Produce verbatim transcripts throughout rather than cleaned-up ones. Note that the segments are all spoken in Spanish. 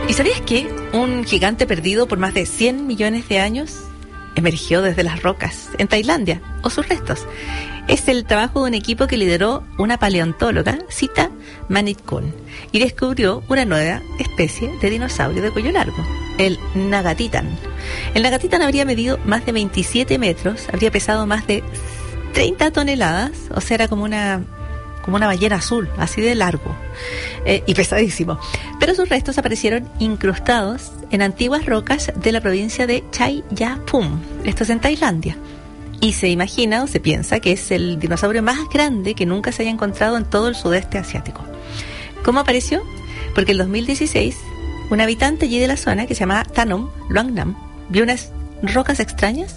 ¿Y sabías que un gigante perdido por más de cien millones de años emergió desde las rocas en Tailandia, o sus restos? Es el trabajo de un equipo que lideró una paleontóloga, Sita Manitkun, y descubrió una nueva especie de dinosaurio de cuello largo, el Nagatitan. El Nagatitan habría medido más de veintisiete metros, habría pesado más de treinta toneladas, o sea, era como una, como una ballena azul, así de largo, eh, y pesadísimo. Pero sus restos aparecieron incrustados en antiguas rocas de la provincia de Chaiyaphum, esto es en Tailandia. Y se imagina o se piensa que es el dinosaurio más grande que nunca se haya encontrado en todo el sudeste asiático. ¿Cómo apareció? Porque en dos mil dieciséis, un habitante allí de la zona, que se llamaba Tanom Luangnam, vio unas rocas extrañas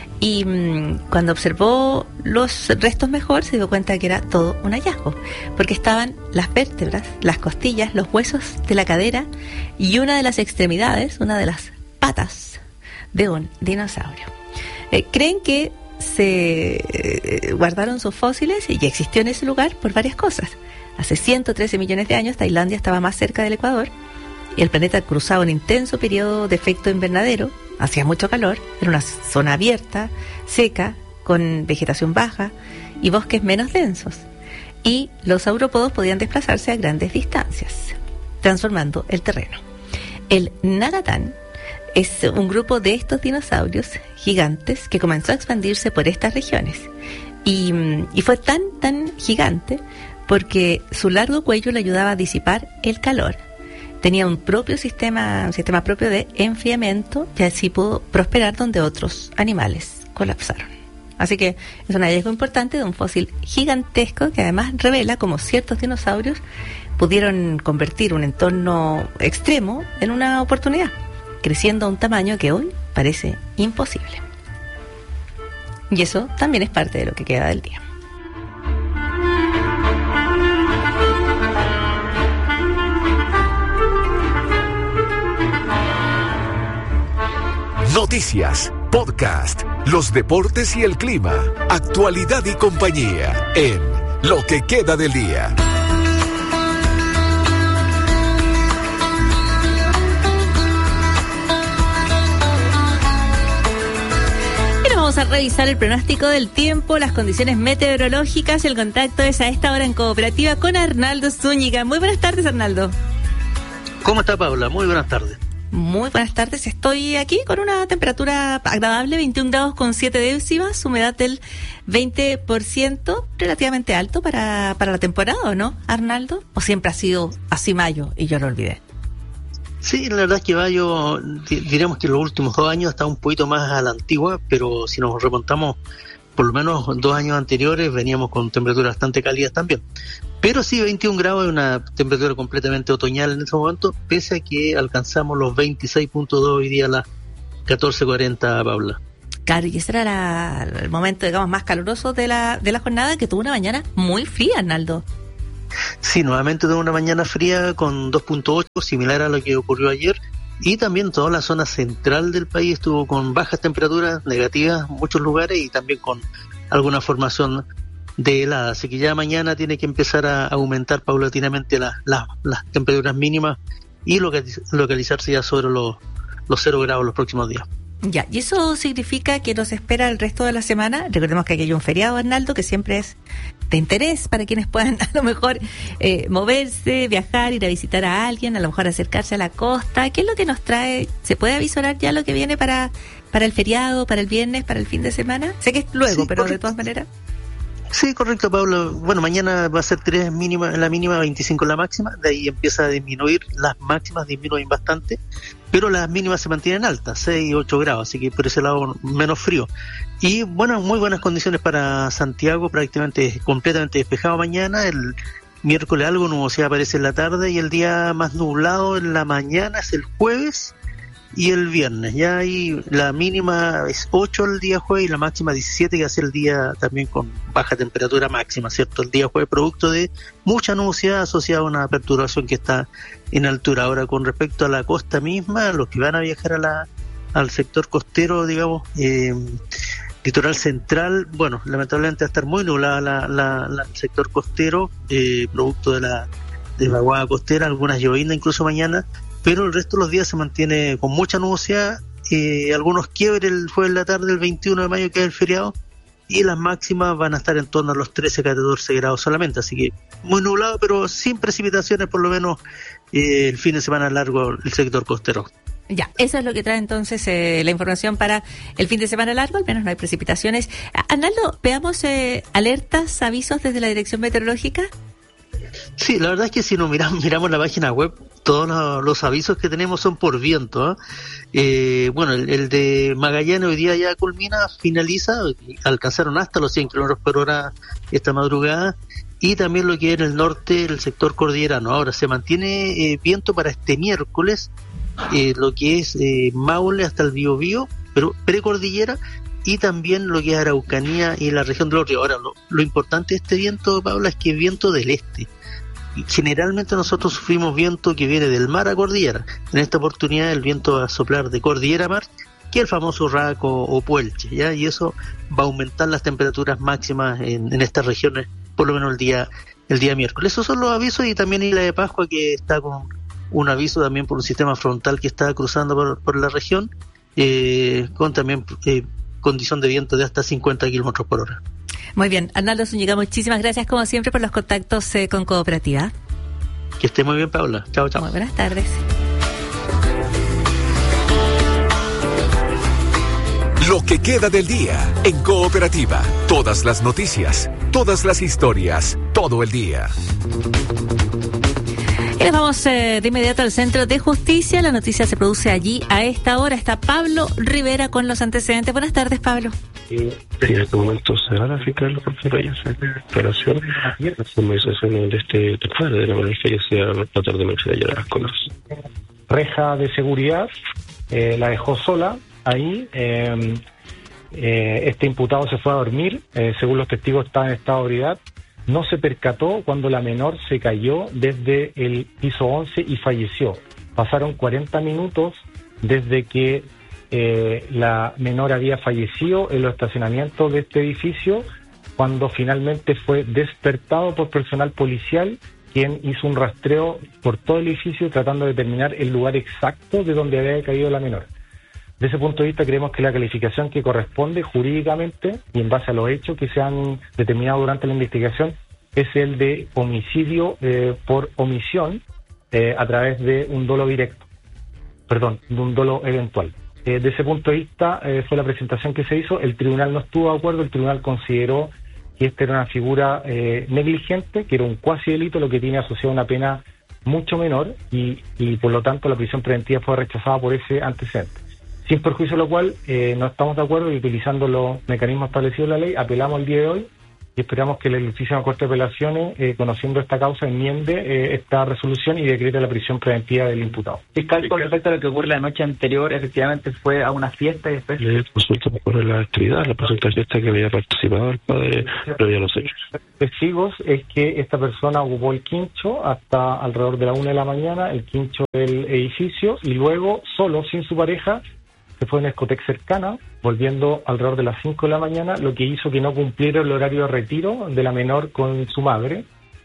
y mmm, cuando observó los restos mejor se dio cuenta que era todo un hallazgo, porque estaban las vértebras, las costillas, los huesos de la cadera y una de las extremidades, una de las patas de un dinosaurio. Eh, creen que se eh, guardaron sus fósiles y existió en ese lugar por varias cosas. Hace ciento trece millones de años Tailandia estaba más cerca del Ecuador y el planeta cruzaba un intenso periodo de efecto invernadero, hacía mucho calor, era una zona abierta, seca, con vegetación baja y bosques menos densos, y los saurópodos podían desplazarse a grandes distancias, transformando el terreno. El Nagatan es un grupo de estos dinosaurios gigantes que comenzó a expandirse por estas regiones. Y, y fue tan, tan gigante porque su largo cuello le ayudaba a disipar el calor. Tenía un propio sistema, un sistema propio de enfriamiento y así pudo prosperar donde otros animales colapsaron. Así que es un hallazgo importante de un fósil gigantesco que además revela cómo ciertos dinosaurios pudieron convertir un entorno extremo en una oportunidad, creciendo a un tamaño que hoy parece imposible. Y eso también es parte de lo que queda del día. Noticias, podcast, los deportes y el clima, actualidad y compañía en Lo que queda del día. Vamos a revisar el pronóstico del tiempo, las condiciones meteorológicas. El contacto es a esta hora en Cooperativa con Arnaldo Zúñiga. Muy buenas tardes, Arnaldo. ¿Cómo está, Paula? Muy buenas tardes. Muy buenas tardes. Estoy aquí con una temperatura agradable, veintiún grados con siete décimas, humedad del veinte por ciento, relativamente alto para, para la temporada, ¿o no, Arnaldo? ¿O siempre ha sido así mayo y yo lo olvidé? Sí, la verdad es que Mayo, diremos que los últimos dos años está un poquito más a la antigua, pero si nos remontamos por lo menos dos años anteriores, veníamos con temperaturas bastante cálidas también. Pero sí, veintiún grados es una temperatura completamente otoñal en este momento, pese a que alcanzamos los veintiséis punto dos hoy día a las catorce cuarenta, Paula. Claro, y ese era la, el momento, digamos, más caluroso de la, de la jornada, que tuvo una mañana muy fría, Arnaldo. Sí, nuevamente tuvo una mañana fría con dos punto ocho, similar a lo que ocurrió ayer, y también toda la zona central del país estuvo con bajas temperaturas negativas en muchos lugares y también con alguna formación de helada, así que ya mañana tiene que empezar a aumentar paulatinamente la, la, las temperaturas mínimas y localiz- localizarse ya sobre los, los cero grados los próximos días. Ya, y eso significa que nos espera el resto de la semana. Recordemos que aquí hay un feriado, Arnaldo, que siempre es de interés para quienes puedan a lo mejor eh, moverse, viajar, ir a visitar a alguien, a lo mejor acercarse a la costa. ¿Qué es lo que nos trae? ¿Se puede avisorar ya lo que viene para, para el feriado, para el viernes, para el fin de semana? Sé que es luego, sí, pero correcto. De todas maneras. Sí, correcto, Pablo. Bueno, mañana va a ser tres mínima, la mínima, veinticinco la máxima, de ahí empieza a disminuir, las máximas disminuyen bastante, pero las mínimas se mantienen altas, seis y ocho grados, así que por ese lado menos frío. Y bueno, muy buenas condiciones para Santiago, prácticamente completamente despejado mañana, el miércoles algo nubosidad aparece en la tarde y el día más nublado en la mañana es el jueves y el viernes. Ya ahí la mínima es ocho el día jueves y la máxima diecisiete, que hace el día también con baja temperatura máxima, ¿cierto? El día jueves producto de mucha nubosidad asociada a una perturbación que está en altura. Ahora, con respecto a la costa misma, los que van a viajar a la al sector costero, digamos, eh, litoral central, bueno, lamentablemente va a estar muy nublada la, la, la, el sector costero, eh, producto de la de vaguada costera, algunas lloviznas incluso mañana, pero el resto de los días se mantiene con mucha nubosidad, eh, algunos quiebres el jueves en la tarde, el veintiuno de mayo, que es el feriado, y las máximas van a estar en torno a los trece, catorce grados solamente, así que muy nublado, pero sin precipitaciones, por lo menos eh, el fin de semana largo el sector costero. Ya, eso es lo que trae entonces eh, la información para el fin de semana largo, al menos no hay precipitaciones. Arnaldo, veamos eh, alertas, avisos desde la Dirección Meteorológica. Sí, la verdad es que si nos miramos, miramos la página web, todos los, los avisos que tenemos son por viento, ¿eh? Eh, bueno, el, el de Magallanes hoy día ya culmina, finaliza, alcanzaron hasta los cien kilómetros por hora esta madrugada, y también lo que es en el norte, el sector cordillerano. Ahora se mantiene eh, viento para este miércoles, eh, lo que es eh, Maule hasta el Biobío, pero precordillera, y también lo que es Araucanía y la región de los ríos. Ahora, lo, lo importante de este viento, Paula, es que es viento del este. Generalmente nosotros sufrimos viento que viene del mar a cordillera. En esta oportunidad el viento va a soplar de cordillera a mar, que es el famoso Raco o Puelche, ¿ya? Y eso va a aumentar las temperaturas máximas en, en estas regiones, por lo menos el día el día miércoles. Esos son los avisos, y también Isla de Pascua, que está con un aviso también por un sistema frontal que está cruzando por, por la región, eh, con también eh, condición de viento de hasta cincuenta kilómetros por hora. Muy bien, Arnaldo Zúñiga, muchísimas gracias como siempre por los contactos eh, con Cooperativa. Que esté muy bien, Paula. Chao, chao. Muy buenas tardes. Lo que queda del día en Cooperativa. Todas las noticias, todas las historias, todo el día. Y nos vamos eh, de inmediato al Centro de Justicia. La noticia se produce allí a esta hora. Está Pablo Rivera con los antecedentes. Buenas tardes, Pablo. Sí, en este momento se van a fijar los porteros en operación las formalizaciones de este padre de la menor fallecida la tarde noche de ayer a las colas. Reja de seguridad, eh, la dejó sola ahí. Eh, eh, este imputado se fue a dormir, eh, según los testigos estaba en estado de ebriedad. No se percató cuando la menor se cayó desde el piso once y falleció. Pasaron cuarenta minutos desde que eh, la menor había fallecido en los estacionamientos de este edificio, cuando finalmente fue despertado por personal policial, quien hizo un rastreo por todo el edificio tratando de determinar el lugar exacto de donde había caído la menor. De ese punto de vista, creemos que la calificación que corresponde jurídicamente y en base a los hechos que se han determinado durante la investigación es el de homicidio eh, por omisión eh, a través de un dolo directo, perdón, de un dolo eventual. Eh, de ese punto de vista eh, fue la presentación que se hizo. El tribunal no estuvo de acuerdo, el tribunal consideró que esta era una figura eh, negligente, que era un cuasi delito, lo que tiene asociado una pena mucho menor, y, y por lo tanto la prisión preventiva fue rechazada por ese antecedente. Sin perjuicio de lo cual, eh, no estamos de acuerdo, y utilizando los mecanismos establecidos en la ley, apelamos el día de hoy y esperamos que la Ilustrísima Corte de Apelaciones, eh, conociendo esta causa, enmiende eh, esta resolución y decrete la prisión preventiva del imputado. Fiscal, con respecto a lo que ocurre la noche anterior, efectivamente fue a una fiesta y después... Le consulta por la actividad, la presunta fiesta que había participado el padre previo a los hechos. Testigos es que esta persona ocupó el quincho hasta alrededor de la una de la mañana, el quincho del edificio, y luego, solo, sin su pareja, se fue en una discoteca cercana, volviendo alrededor de las cinco de la mañana, lo que hizo que no cumpliera el horario de retiro de la menor con su madre.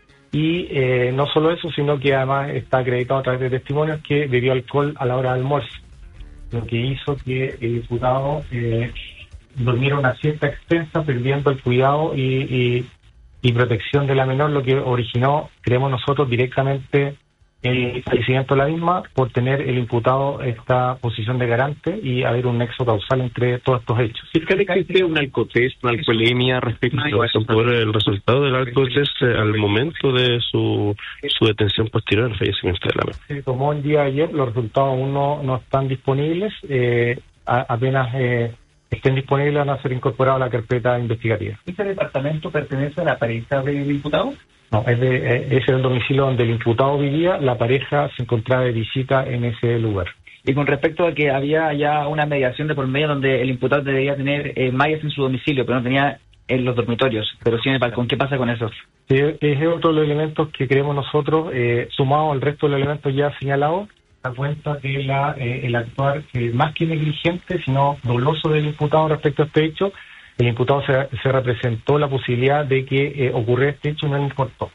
Y eh, no solo eso, sino que además está acreditado a través de testimonios que bebió alcohol a la hora del almuerzo, lo que hizo que el imputado eh, durmiera una siesta extensa, perdiendo el cuidado y, y, y protección de la menor, lo que originó, creemos nosotros, directamente el fallecimiento de la misma, por tener el imputado esta posición de garante y haber un nexo causal entre todos estos hechos. ¿Existe un alcotest, una alcoholemia respecto a eso por el resultado del alcotest al momento de su, su detención posterior al fallecimiento de la menor? Se tomó el día de ayer, los resultados aún no, no están disponibles, eh, a, apenas eh, estén disponibles van a ser incorporados a la carpeta investigativa. ¿Este departamento pertenece a la pareja del imputado? No, es, de, es el domicilio donde el imputado vivía, la pareja se encontraba de visita en ese lugar. Y con respecto a que había ya una mediación de por medio donde el imputado debería tener eh, mallas en su domicilio, pero no tenía en los dormitorios, pero sí en el balcón, ¿qué pasa con eso? Sí, es otro de los elementos que creemos nosotros, eh, sumado al resto de los elementos ya señalados, da cuenta de la, eh, el actuar eh, más que negligente, sino doloso del imputado respecto a este hecho. El imputado se, se representó la posibilidad de que eh, ocurriera este hecho y no le importó.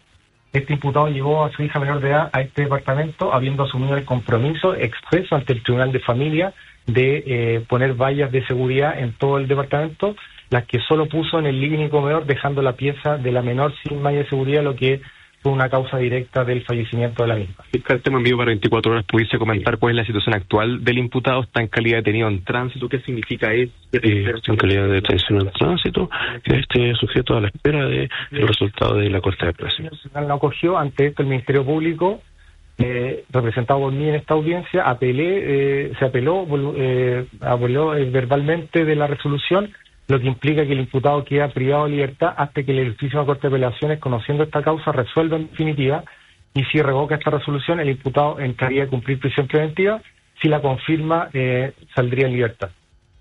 este imputado llevó a su hija menor de edad a este departamento habiendo asumido el compromiso expreso ante el Tribunal de Familia de eh, poner vallas de seguridad en todo el departamento, las que solo puso en el living y comedor, dejando la pieza de la menor sin malla de seguridad, lo que fue una causa directa del fallecimiento de la misma. Fiscal, tema en vivo para veinticuatro horas. ¿Pudiese comentar cuál es la situación actual del imputado? ¿Está en calidad de detenido en tránsito? ¿Qué significa eso? Eh, está en calidad de detención en tránsito. Este sujeto a la espera del de resultado de la Corte de Apelación. El no acogió. Ante esto, el Ministerio Público, eh, representado por mí en esta audiencia, apelé, eh, se apeló, eh, apeló eh, verbalmente de la resolución, lo que implica que el imputado queda privado de libertad hasta que el Ilustrísima Corte de Apelaciones, conociendo esta causa, resuelva en definitiva, y si revoca esta resolución, el imputado entraría a cumplir prisión preventiva. Si la confirma, eh, saldría en libertad.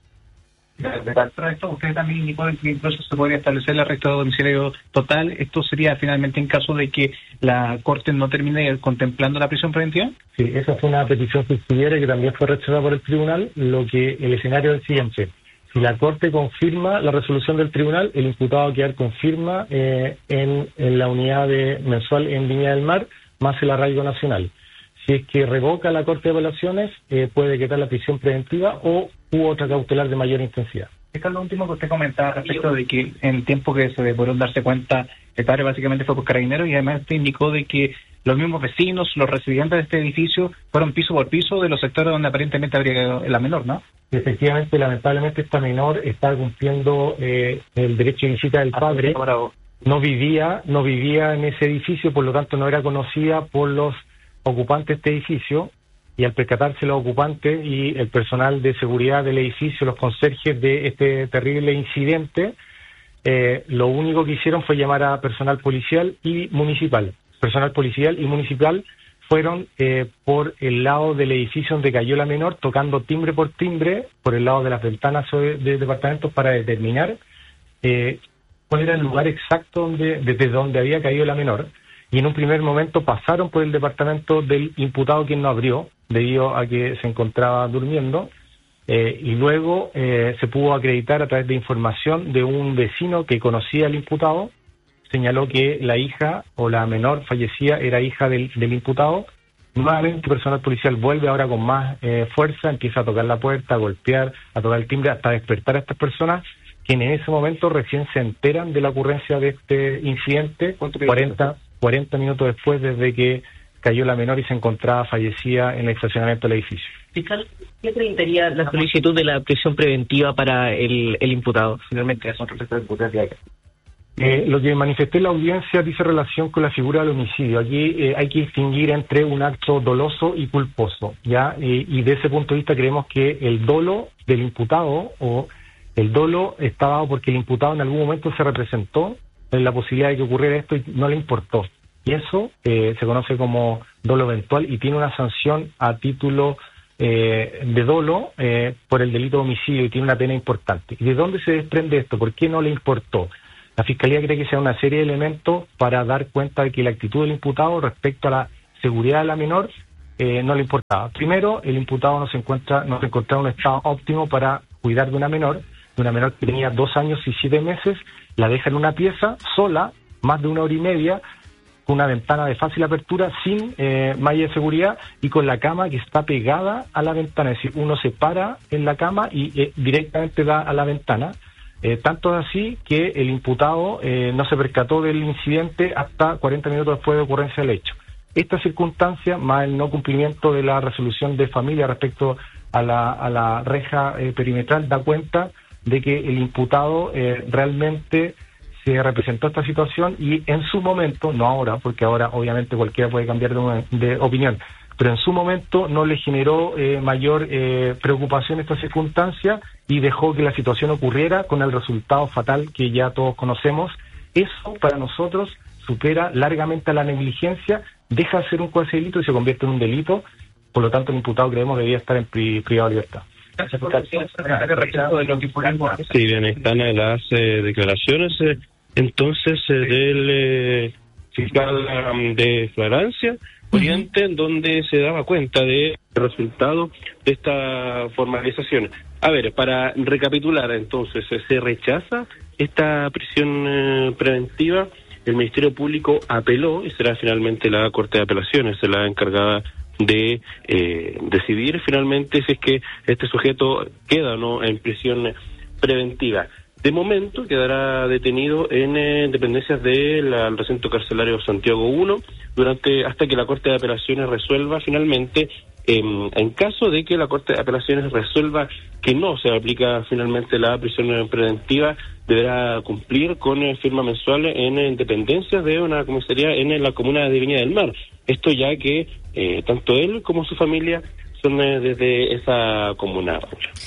Dentro de esto, usted también indicó que incluso se podría establecer el arresto de domicilio total. ¿Esto sería finalmente en caso de que la Corte no termine contemplando la prisión preventiva? Sí, esa fue una petición subsidiaria que también fue rechazada por el tribunal. Lo que el escenario es el siguiente: si la Corte confirma la resolución del tribunal, el imputado va a quedar con firma eh, en, en la unidad de mensual en Viña del Mar, más el arraigo nacional. Si es que revoca la Corte de Apelaciones, eh, puede quedar la prisión preventiva o u otra cautelar de mayor intensidad. Esto es lo último que usted comentaba respecto de que en el tiempo que se demoró en darse cuenta, el padre básicamente fue por Carabineros, y además usted indicó de que los mismos vecinos, los residentes de este edificio, fueron piso por piso de los sectores donde aparentemente habría quedado la menor, ¿no? Efectivamente, lamentablemente esta menor está cumpliendo eh, el derecho de visita del padre. No vivía, no vivía en ese edificio, por lo tanto no era conocida por los ocupantes de este edificio, y al percatarse los ocupantes y el personal de seguridad del edificio, los conserjes de este terrible incidente, eh, lo único que hicieron fue llamar a personal policial y municipal. Personal policial y municipal fueron eh, por el lado del edificio donde cayó la menor, tocando timbre por timbre, por el lado de las ventanas de, de departamentos, para determinar eh, cuál era el lugar exacto donde, desde donde había caído la menor. Y en un primer momento pasaron por el departamento del imputado, quien no abrió, debido a que se encontraba durmiendo, eh, y luego eh, se pudo acreditar a través de información de un vecino que conocía al imputado, señaló que la hija o la menor fallecida era hija del, del imputado. Nuevamente el personal policial vuelve ahora con más eh, fuerza, empieza a tocar la puerta, a golpear, a tocar el timbre, hasta despertar a estas personas, quienes en ese momento recién se enteran de la ocurrencia de este incidente, cuarenta minutos después desde que cayó la menor y se encontraba fallecida en el estacionamiento del edificio. Fiscal, ¿qué acreditaría la solicitud de la prisión preventiva para el, el imputado? Finalmente, son respecto de eh, Lo que manifesté en la audiencia dice relación con la figura del homicidio. Aquí eh, hay que distinguir entre un acto doloso y culposo, ¿ya? Eh, y de ese punto de vista creemos que el dolo del imputado, o el dolo está dado porque el imputado en algún momento se representó en la posibilidad de que ocurriera esto y no le importó. Y eso eh, se conoce como dolo eventual y tiene una sanción a título eh, de dolo eh, por el delito de homicidio, y tiene una pena importante. ¿Y de dónde se desprende esto? ¿Por qué no le importó? La Fiscalía cree que sea una serie de elementos para dar cuenta de que la actitud del imputado respecto a la seguridad de la menor eh, no le importaba. Primero, el imputado no se encuentra, no se encontraba en un estado óptimo para cuidar de una menor, de una menor que tenía dos años y siete meses, la deja en una pieza sola, más de una hora y media, con una ventana de fácil apertura, sin eh, malla de seguridad, y con la cama que está pegada a la ventana. Es decir, uno se para en la cama y eh, directamente da a la ventana. Eh, tanto es así que el imputado eh, no se percató del incidente hasta cuarenta minutos después de ocurrencia del hecho. Esta circunstancia, más el no cumplimiento de la resolución de familia respecto a la, a la reja eh, perimetral, da cuenta de que el imputado eh, realmente se representó esta situación, y en su momento, no ahora, porque ahora obviamente cualquiera puede cambiar de, de opinión, pero en su momento no le generó eh, mayor eh, preocupación esta circunstancia, y dejó que la situación ocurriera con el resultado fatal que ya todos conocemos. Eso para nosotros supera largamente a la negligencia, deja de ser un cuasi delito y se convierte en un delito. Por lo tanto, el imputado, creemos, debía estar en pri privado de libertad. Sí, bien, están las eh, declaraciones eh, entonces eh, del eh, fiscal um, de flagrancia Oriente, uh-huh. donde se daba cuenta del resultado de esta formalización. A ver, para recapitular entonces, se rechaza esta prisión eh, preventiva el Ministerio Público apeló y será finalmente la Corte de Apelaciones la encargada de eh, decidir finalmente si es que este sujeto queda o no en prisión preventiva. De momento quedará detenido en eh, dependencias del recinto carcelario Santiago uno durante hasta que la Corte de Apelaciones resuelva finalmente. Eh, en caso de que la Corte de Apelaciones resuelva que no se aplica finalmente la prisión preventiva, deberá cumplir con eh, firma mensual en, en dependencias de una comisaría en, en la comuna de Viña del Mar. Esto ya que eh, tanto él como su familia son eh, desde esa comuna.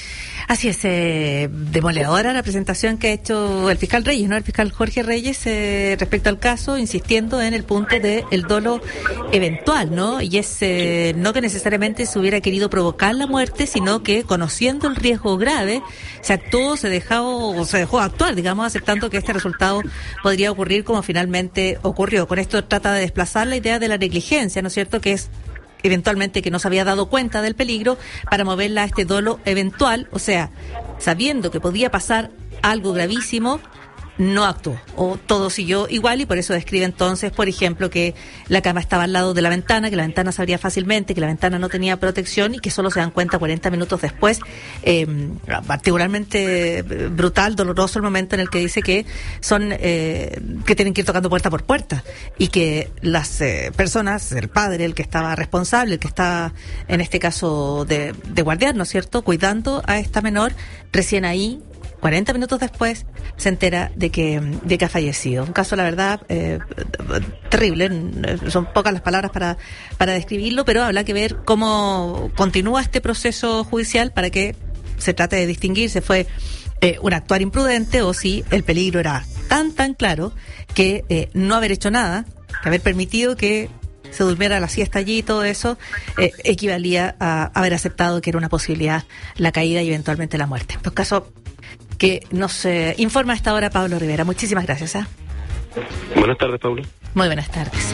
Así es, eh, demoledora la presentación que ha hecho el fiscal Reyes, ¿no? El fiscal Jorge Reyes eh, respecto al caso, insistiendo en el punto de el dolo eventual, ¿no? Y es eh, no que necesariamente se hubiera querido provocar la muerte, sino que conociendo el riesgo grave, se actuó, se dejó, o se dejó actuar, digamos, aceptando que este resultado podría ocurrir como finalmente ocurrió. Con esto trata de desplazar la idea de la negligencia, ¿no es cierto?, que es eventualmente que no se había dado cuenta del peligro, para moverla a este dolo eventual, o sea, sabiendo que podía pasar algo gravísimo, no actuó, o todo siguió igual, y por eso describe entonces, por ejemplo, que la cama estaba al lado de la ventana, que la ventana se abría fácilmente, que la ventana no tenía protección y que solo se dan cuenta cuarenta minutos después. Eh, particularmente brutal, doloroso el momento en el que dice que son eh, que tienen que ir tocando puerta por puerta y que las eh, personas, el padre, el que estaba responsable, el que estaba en este caso de, de guardián, ¿no es cierto?, cuidando a esta menor, recién ahí cuarenta minutos después se entera de que de que ha fallecido. Un caso, la verdad, eh, terrible. Son pocas las palabras para para describirlo, pero habrá que ver cómo continúa este proceso judicial para que se trate de distinguir si fue eh, un actuar imprudente o si el peligro era tan, tan claro que eh, no haber hecho nada, que haber permitido que se durmiera la siesta allí y todo eso, eh, equivalía a haber aceptado que era una posibilidad la caída y eventualmente la muerte. En todo caso, que nos eh, informa a esta hora Pablo Rivera. Muchísimas gracias. ¿eh? Buenas tardes, Pablo. Muy buenas tardes.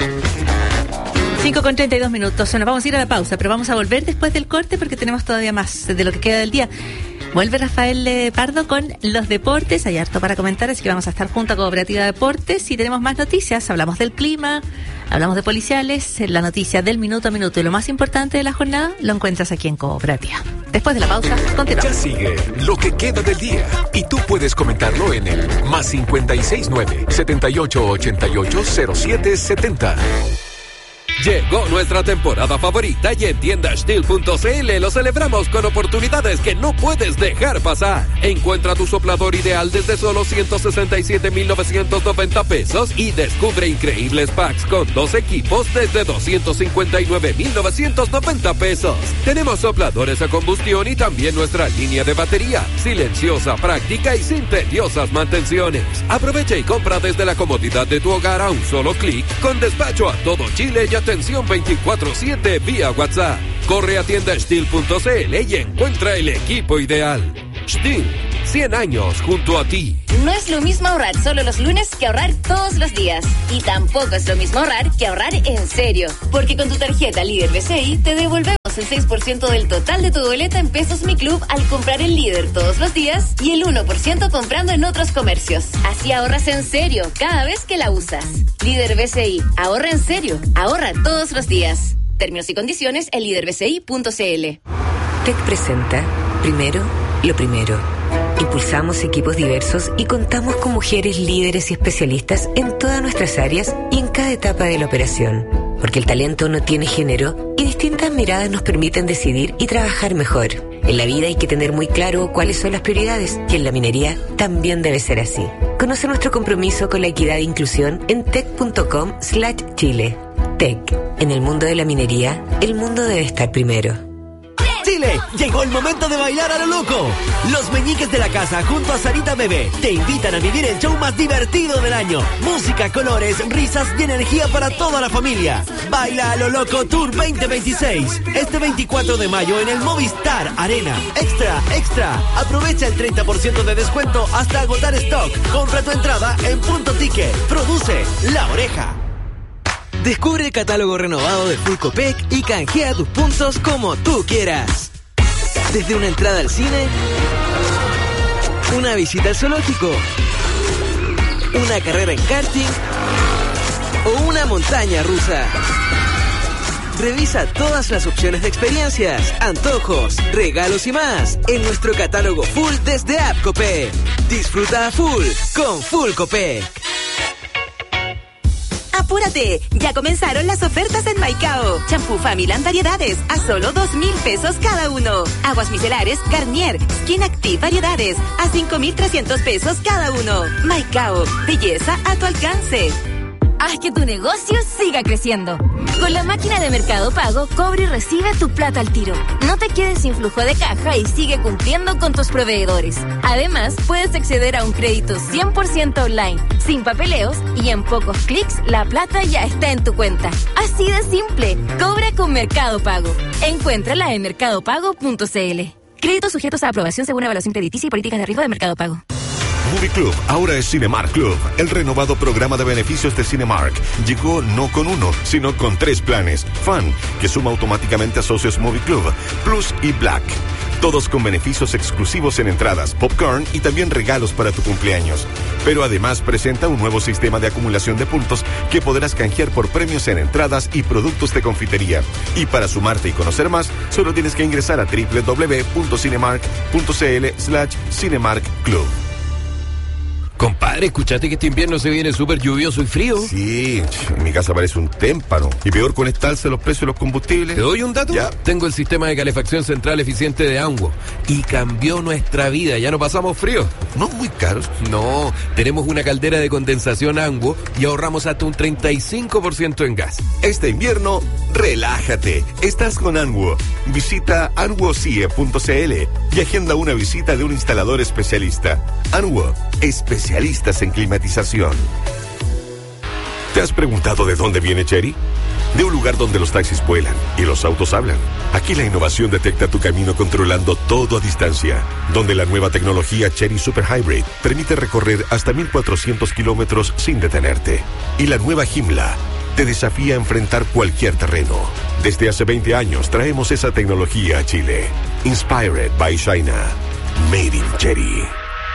cinco con treinta y dos minutos. Nos vamos a ir a la pausa, pero vamos a volver después del corte porque tenemos todavía más de lo que queda del día. Vuelve Rafael eh, Pardo con los deportes. Hay harto para comentar, así que vamos a estar junto a Cooperativa Deportes y tenemos más noticias. Hablamos del clima, hablamos de policiales, la noticia del minuto a minuto y lo más importante de la jornada lo encuentras aquí en Cooperativa. Después de la pausa, continuamos. Ya sigue lo que queda del día y tú puedes comentarlo en el más cincuenta y seis nueve, setenta y ocho ochenta y ocho cero siete setenta. Llegó nuestra temporada favorita y en tienda Stihl punto c l lo celebramos con oportunidades que no puedes dejar pasar. Encuentra tu soplador ideal desde solo ciento sesenta y siete mil novecientos noventa pesos y descubre increíbles packs con dos equipos desde doscientos cincuenta y nueve mil novecientos noventa pesos. Tenemos sopladores a combustión y también nuestra línea de batería, silenciosa, práctica y sin tediosas mantenciones. Aprovecha y compra desde la comodidad de tu hogar a un solo clic, con despacho a todo Chile y atención veinticuatro siete vía WhatsApp. Corre a tienda Stihl punto c l y encuentra el equipo ideal. Stihl, cien años junto a ti. No es lo mismo ahorrar solo los lunes que ahorrar todos los días. Y tampoco es lo mismo ahorrar que ahorrar en serio. Porque con tu tarjeta Líder B C I te devolvemos el seis por ciento del total de tu boleta en Pesos Mi Club al comprar en Líder todos los días y el uno por ciento comprando en otros comercios. Así ahorras en serio cada vez que la usas. Líder B C I, ahorra en serio, ahorra todos los días. Términos y condiciones en líder b c i punto c l. T E C presenta Primero, lo primero. Impulsamos equipos diversos y contamos con mujeres líderes y especialistas en todas nuestras áreas y en cada etapa de la operación. Porque el talento no tiene género y distintas miradas nos permiten decidir y trabajar mejor. En la vida hay que tener muy claro cuáles son las prioridades y en la minería también debe ser así. Conoce nuestro compromiso con la equidad e inclusión en tec punto com slash chile. T E C. En el mundo de la minería, el mundo debe estar primero. Chile, llegó el momento de bailar a lo loco. Los Meñiques de la Casa junto a Sarita Bebé te invitan a vivir el show más divertido del año. Música, colores, risas y energía para toda la familia. Baila a lo loco Tour veinte veintiséis. Este veinticuatro de mayo en el Movistar Arena. Extra, extra. Aprovecha el treinta por ciento de descuento hasta agotar stock. Compra tu entrada en Punto Ticket. Produce La Oreja. Descubre el catálogo renovado de Full Copec y canjea tus puntos como tú quieras. Desde una entrada al cine, una visita al zoológico, una carrera en karting o una montaña rusa. Revisa todas las opciones de experiencias, antojos, regalos y más en nuestro catálogo full desde App Copec. Disfruta a full con Full Copec. ¡Apúrate! Ya comenzaron las ofertas en Maicao. Champú Familand variedades a solo dos mil pesos cada uno. Aguas micelares Garnier Skin Active variedades a cinco mil trescientos pesos cada uno. Maicao, belleza a tu alcance. Haz que tu negocio siga creciendo. Con la máquina de Mercado Pago, cobra y recibe tu plata al tiro. No te quedes sin flujo de caja y sigue cumpliendo con tus proveedores. Además, puedes acceder a un crédito cien por ciento online, sin papeleos y en pocos clics la plata ya está en tu cuenta. Así de simple. Cobra con Mercado Pago. Encuéntrala en mercado pago punto c l. Créditos sujetos a aprobación según evaluación crediticia y políticas de riesgo de Mercado Pago. Movie Club ahora es Cinemark Club. El renovado programa de beneficios de Cinemark llegó no con uno, sino con tres planes. Fan, que suma automáticamente a socios Movie Club, Plus y Black. Todos con beneficios exclusivos en entradas, popcorn y también regalos para tu cumpleaños. Pero además presenta un nuevo sistema de acumulación de puntos que podrás canjear por premios en entradas y productos de confitería. Y para sumarte y conocer más, solo tienes que ingresar a doble u doble u doble u punto cinemark punto c l slash Cinemark Club. Compadre, ¿escuchaste que este invierno se viene súper lluvioso y frío? Sí, en mi casa parece un témpano. Y peor con esta alza de los precios de los combustibles. ¿Te doy un dato? Ya. Tengo el sistema de calefacción central eficiente de Anwo y cambió nuestra vida. Ya no pasamos frío. ¿No muy caros? No, tenemos una caldera de condensación Anwo y ahorramos hasta un treinta y cinco por ciento en gas. Este invierno, relájate. Estás con Anwo. Visita anwo c i e punto c l y agenda una visita de un instalador especialista. Anwo, especialista. Especialistas en climatización. ¿Te has preguntado de dónde viene Chery? De un lugar donde los taxis vuelan y los autos hablan. Aquí la innovación detecta tu camino controlando todo a distancia. Donde la nueva tecnología Chery Super Hybrid permite recorrer hasta mil cuatrocientos kilómetros sin detenerte. Y la nueva Joomla te desafía a enfrentar cualquier terreno. Desde hace veinte años traemos esa tecnología a Chile. Inspired by China. Made in Chery.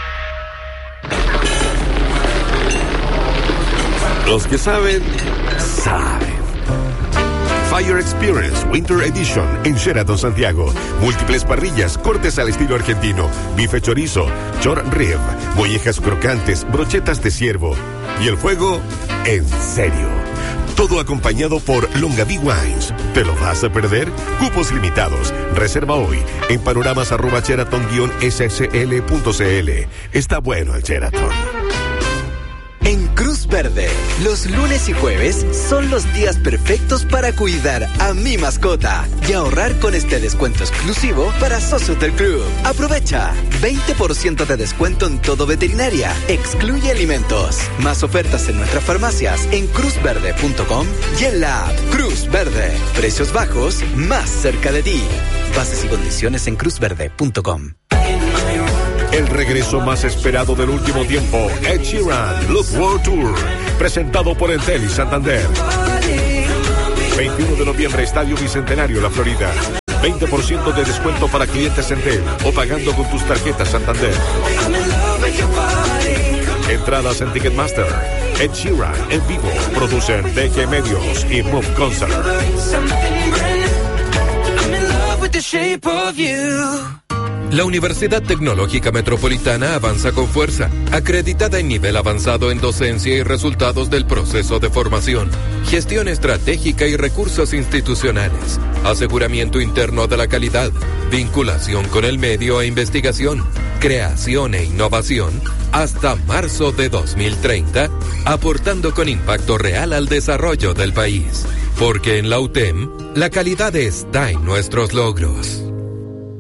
Los que saben, saben. Fire Experience Winter Edition en Sheraton Santiago. Múltiples parrillas, cortes al estilo argentino, bife chorizo, short rib, mollejas crocantes, brochetas de ciervo. Y el fuego, en serio. Todo acompañado por Longaví Wines. ¿Te lo vas a perder? Cupos limitados. Reserva hoy en panoramas arroba sheraton guion s s l punto c l. Está bueno el Sheraton. En Cruz Verde, los lunes y jueves son los días perfectos para cuidar a mi mascota y ahorrar con este descuento exclusivo para socios del club. Aprovecha veinte por ciento de descuento en todo veterinaria, excluye alimentos. Más ofertas en nuestras farmacias en cruz verde punto com y en la app Cruz Verde. Precios bajos más cerca de ti. Bases y condiciones en cruz verde punto com. El regreso más esperado del último tiempo, Ed Sheeran, Look World Tour, presentado por Entel y Santander. veintiuno de noviembre, Estadio Bicentenario, La Florida. veinte por ciento de descuento para clientes Entel o pagando con tus tarjetas Santander. Entradas en Ticketmaster. Ed Sheeran en vivo. Producen D G Medios y Move Concert. La Universidad Tecnológica Metropolitana avanza con fuerza, acreditada en nivel avanzado en docencia y resultados del proceso de formación, gestión estratégica y recursos institucionales, aseguramiento interno de la calidad, vinculación con el medio e investigación, creación e innovación, hasta marzo de dos mil treinta, aportando con impacto real al desarrollo del país. Porque en la U T E M, la calidad está en nuestros logros.